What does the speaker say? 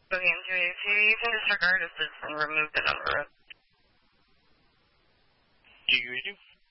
Boogie M282, you can disregard assist and remove the number. You agree?